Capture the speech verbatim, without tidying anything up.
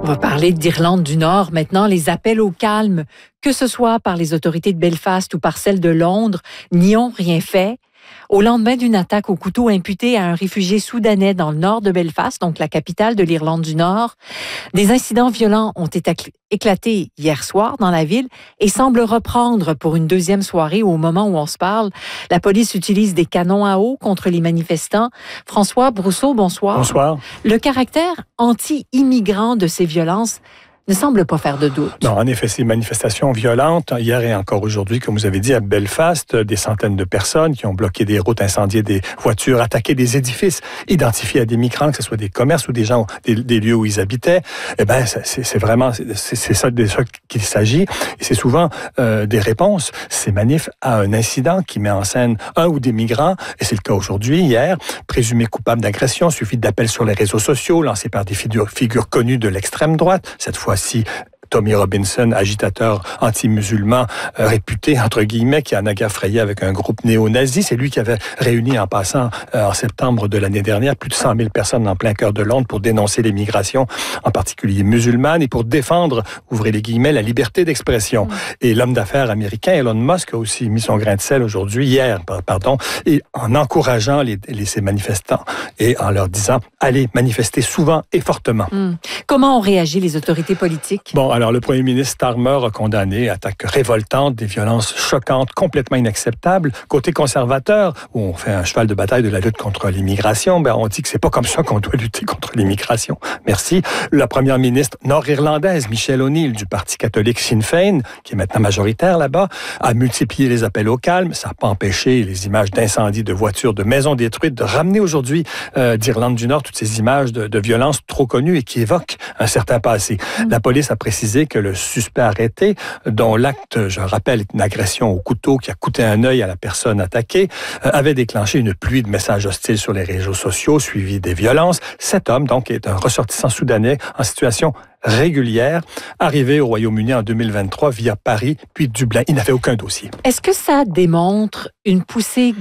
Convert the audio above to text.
On va parler d'Irlande du Nord maintenant. Les appels au calme, que ce soit par les autorités de Belfast ou par celles de Londres, n'y ont rien fait. Au lendemain d'une attaque au couteau imputée à un réfugié soudanais dans le nord de Belfast, donc la capitale de l'Irlande du Nord, des incidents violents ont été éclatés hier soir dans la ville et semblent reprendre pour une deuxième soirée au moment où on se parle. La police utilise des canons à eau contre les manifestants. François Brousseau, bonsoir. Bonsoir. Le caractère anti-immigrant de ces violences ne semble pas faire de doute. Non, en effet, ces manifestations violentes, hier et encore aujourd'hui, comme vous avez dit, à Belfast, des centaines de personnes qui ont bloqué des routes, incendié des voitures, attaqué des édifices, identifié à des migrants, que ce soit des commerces ou des gens, des, des lieux où ils habitaient. Eh ben, c'est, c'est vraiment, c'est, c'est ça de ça qu'il s'agit. Et c'est souvent euh, des réponses, ces manifs, à un incident qui met en scène un ou des migrants, et c'est le cas aujourd'hui, hier, présumés coupables d'agression, suivi d'appels sur les réseaux sociaux, lancés par des figures, figures connues de l'extrême droite, cette fois Voici Tommy Robinson, agitateur anti-musulman euh, réputé, entre guillemets, qui en a frayé avec un groupe néo-nazi. C'est lui qui avait réuni en passant, euh, en septembre de l'année dernière, plus de cent mille personnes en plein cœur de Londres pour dénoncer les migrations, en particulier musulmanes, et pour défendre, ouvrez les guillemets, la liberté d'expression. Mmh. Et l'homme d'affaires américain, Elon Musk, a aussi mis son grain de sel aujourd'hui, hier, pardon, et en encourageant les, les, ces manifestants et en leur disant « Allez manifester souvent et fortement. Mmh. » Comment ont réagi les autorités politiques? Bon, alors le premier ministre Starmer a condamné attaque révoltante, des violences choquantes, complètement inacceptables. Côté conservateur, où on fait un cheval de bataille de la lutte contre l'immigration, ben on dit que c'est pas comme ça qu'on doit lutter contre l'immigration. Merci. La première ministre nord-irlandaise, Michelle O'Neill, du Parti catholique Sinn Féin, qui est maintenant majoritaire là-bas, a multiplié les appels au calme. Ça n'a pas empêché les images d'incendies de voitures, de maisons détruites, de ramener aujourd'hui euh, d'Irlande du Nord toutes ces images de, de violences trop connues et qui évoquent un certain passé. Mmh. La police a précisé que le suspect arrêté, dont l'acte, je rappelle, est une agression au couteau qui a coûté un œil à la personne attaquée, euh, avait déclenché une pluie de messages hostiles sur les réseaux sociaux, suivi des violences. Cet homme, donc, est un ressortissant soudanais en situation régulière, arrivé au Royaume-Uni en deux mille vingt-trois via Paris, puis Dublin. Il n'avait aucun dossier. Est-ce que ça démontre une poussée